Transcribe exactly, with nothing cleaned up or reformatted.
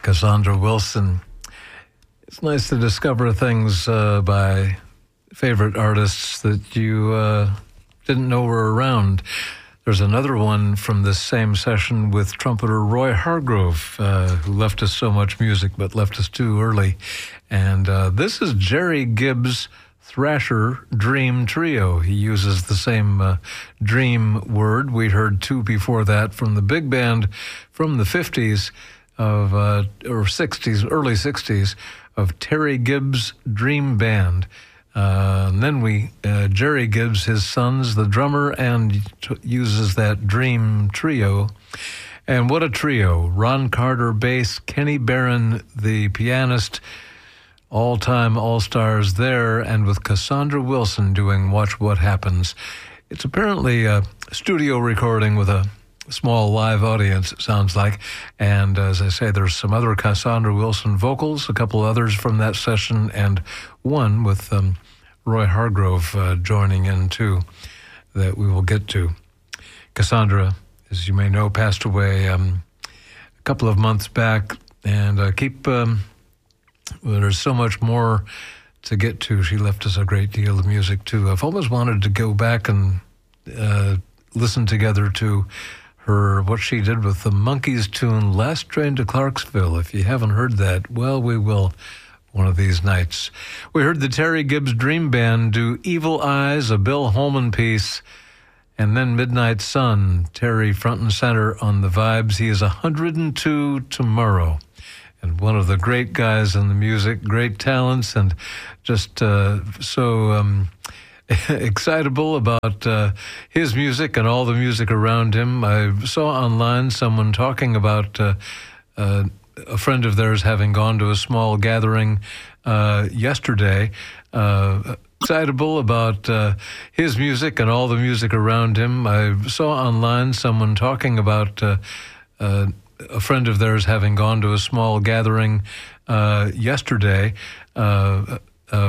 Cassandra Wilson. It's nice to discover things uh, by favorite artists that you uh, didn't know were around. There's another one from this same session with trumpeter Roy Hargrove, uh, who left us so much music, but left us too early. And uh, this is Jerry Gibbs' Thrasher Dream Trio. He uses the same uh, dream word. We heard two before that from the big band from the fifties of, uh, or sixties, early sixties, of Terry Gibbs' Dream Band. Uh, and then we, uh, Jerry Gibbs, his sons, the drummer, and t- uses that Dream Trio. And what a trio. Ron Carter, bass, Kenny Barron, the pianist, all-time all-stars there, and with Cassandra Wilson doing Watch What Happens. It's apparently a studio recording with a small live audience, it sounds like. And as I say, there's some other Cassandra Wilson vocals, a couple others from that session, and one with um, Roy Hargrove uh, joining in too, that we will get to. Cassandra, as you may know, passed away um, a couple of months back, and uh, keep... Um, well, there's so much more to get to. She left us a great deal of music too. I've always wanted to go back and uh, listen together to her, what she did with the Monkees tune, Last Train to Clarksville. If you haven't heard that, well, we will one of these nights. We heard the Terry Gibbs Dream Band do Evil Eyes, a Bill Holman piece, and then Midnight Sun, Terry front and center on the vibes. He is one hundred two tomorrow. And one of the great guys in the music, great talents, and just uh, so um, excitable about uh, his music and all the music around him. I saw online someone talking about uh, uh, a friend of theirs having gone to a small gathering uh, yesterday, uh, excitable about uh, his music and all the music around him. I saw online someone talking about uh, uh, a friend of theirs having gone to a small gathering uh, yesterday, uh,